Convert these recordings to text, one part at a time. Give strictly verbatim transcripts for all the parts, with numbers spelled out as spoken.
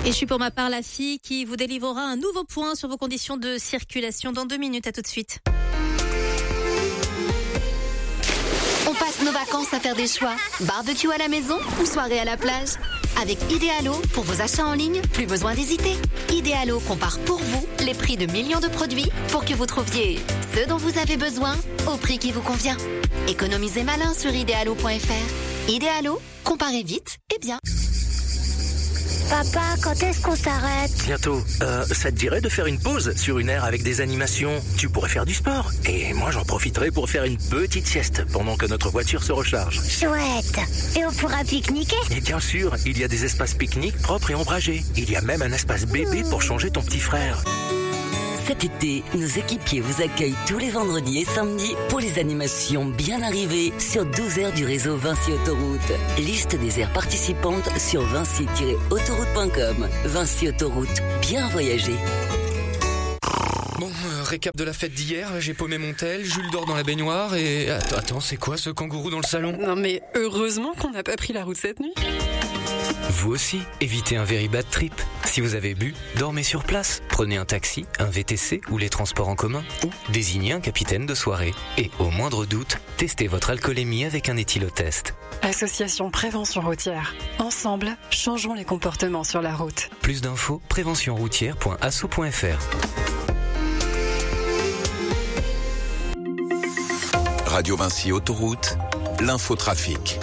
Et je suis pour ma part la fille qui vous délivrera un nouveau point sur vos conditions de circulation dans deux minutes. À tout de suite. On passe nos vacances à faire des choix. Barbecue à la maison ou soirée à la plage. Avec Idealo, pour vos achats en ligne, plus besoin d'hésiter. Idealo compare pour vous les prix de millions de produits pour que vous trouviez ce dont vous avez besoin au prix qui vous convient. Économisez malin sur idealo point f r. Idealo, comparez vite et bien. Papa, quand est-ce qu'on s'arrête ? Bientôt. Euh, ça te dirait de faire une pause sur une aire avec des animations ? Tu pourrais faire du sport. Et moi, j'en profiterai pour faire une petite sieste pendant que notre voiture se recharge. Chouette. Et on pourra pique-niquer ? Et bien sûr, il y a des espaces pique-nique propres et ombragés. Il y a même un espace bébé pour changer ton petit frère. Cet été, nos équipiers vous accueillent tous les vendredis et samedis pour les animations bien arrivées sur douze aires du réseau Vinci Autoroute. Liste des aires participantes sur vinci tiret autoroute point com. Vinci Autoroute, bien voyager. Bon, euh, récap de la fête d'hier, j'ai paumé mon tel, Jules dort dans la baignoire et... Attends, attends, c'est quoi ce kangourou dans le salon ? Non mais heureusement qu'on n'a pas pris la route cette nuit. Vous aussi, évitez un very bad trip. Si vous avez bu, dormez sur place. Prenez un taxi, un V T C ou les transports en commun. Ou désignez un capitaine de soirée. Et au moindre doute, testez votre alcoolémie avec un éthylotest. Association Prévention Routière. Ensemble, changeons les comportements sur la route. Plus d'infos, prévention routière point asso point f r. Radio Vinci Autoroute, l'infotrafic.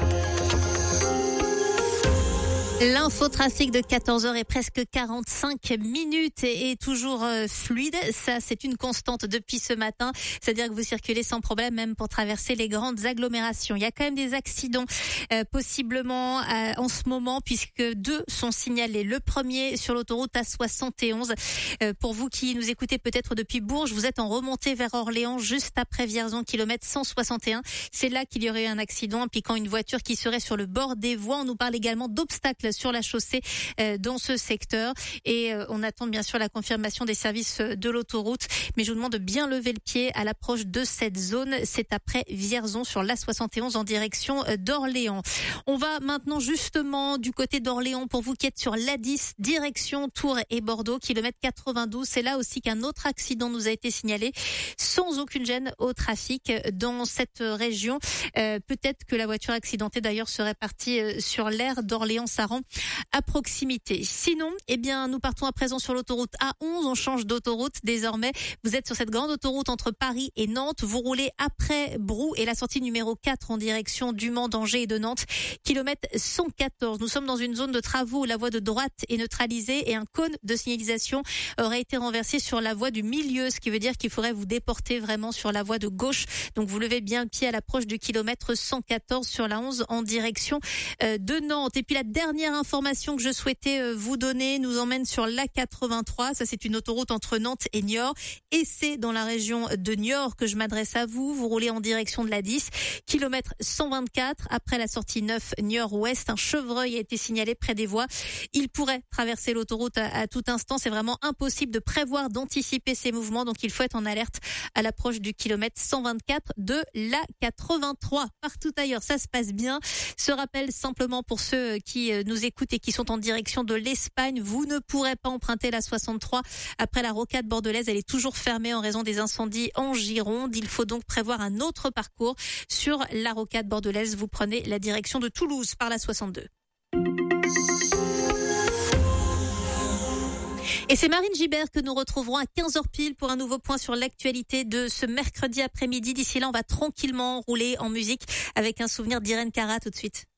L'infotrafic de quatorze heures est presque quarante-cinq minutes et est toujours euh, fluide. Ça, c'est une constante depuis ce matin. C'est-à-dire que vous circulez sans problème, même pour traverser les grandes agglomérations. Il y a quand même des accidents, euh, possiblement euh, en ce moment, puisque deux sont signalés. Le premier sur l'autoroute A soixante et onze. Euh, pour vous qui nous écoutez peut-être depuis Bourges, vous êtes en remontée vers Orléans, juste après Vierzon, kilomètre cent soixante et un. C'est là qu'il y aurait eu un accident impliquant une voiture qui serait sur le bord des voies. On nous parle également d'obstacles sur la chaussée euh, dans ce secteur et euh, on attend bien sûr la confirmation des services de l'autoroute, mais je vous demande de bien lever le pied à l'approche de cette zone. C'est après Vierzon sur l'A soixante et onze en direction d'Orléans. On va maintenant justement du côté d'Orléans pour vous qui êtes sur l'A dix direction Tours et Bordeaux, kilomètre quatre-vingt-douze. C'est là aussi qu'un autre accident nous a été signalé sans aucune gêne au trafic dans cette région. Euh, peut-être que la voiture accidentée d'ailleurs serait partie sur l'aire d'Orléans-Saran à proximité. Sinon, eh bien, nous partons à présent sur l'autoroute A onze. On change d'autoroute désormais. Vous êtes sur cette grande autoroute entre Paris et Nantes. Vous roulez après Brou et la sortie numéro quatre en direction du Mans, d'Angers et de Nantes. Kilomètre cent quatorze. Nous sommes dans une zone de travaux où la voie de droite est neutralisée et un cône de signalisation aurait été renversé sur la voie du milieu, ce qui veut dire qu'il faudrait vous déporter vraiment sur la voie de gauche. Donc vous levez bien le pied à l'approche du kilomètre cent quatorze sur la onze en direction de Nantes. Et puis la dernière information que je souhaitais vous donner nous emmène sur l'A quatre-vingt-trois. Ça, c'est une autoroute entre Nantes et Niort. Et c'est dans la région de Niort que je m'adresse à vous. Vous roulez en direction de l'A dix. Kilomètre cent vingt-quatre. Après la sortie neuf Niort-Ouest, un chevreuil a été signalé près des voies. Il pourrait traverser l'autoroute à, à tout instant. C'est vraiment impossible de prévoir, d'anticiper ces mouvements. Donc, il faut être en alerte à l'approche du kilomètre cent vingt-quatre de l'A quatre-vingt-trois. Partout ailleurs, ça se passe bien. Ce rappel simplement pour ceux qui nous écoutent et qui sont en direction de l'Espagne, vous ne pourrez pas emprunter la soixante-trois après la rocade bordelaise. Elle est toujours fermée en raison des incendies en Gironde. Il faut donc prévoir un autre parcours sur la rocade bordelaise. Vous prenez la direction de Toulouse par la soixante-deux. Et c'est Marine Gibert que nous retrouverons à quinze heures pile pour un nouveau point sur l'actualité de ce mercredi après-midi. D'ici là, on va tranquillement rouler en musique avec un souvenir d'Irène Cara tout de suite.